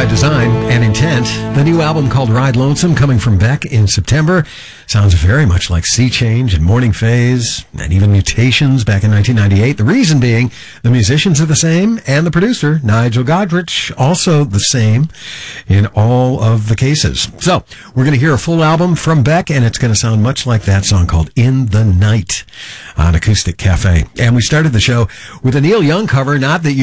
design and intent. The new album called Ride Lonesome, coming from Beck in September, sounds very much like Sea Change and Morning Phase and even Mutations back in 1998. The reason being the musicians are the same and the producer, Nigel Godrich, also the same in all of the cases. So we're going to hear a full album from Beck, and it's going to sound much like that song called In the Night on Acoustic Cafe. And we started the show with a Neil Young cover, not that you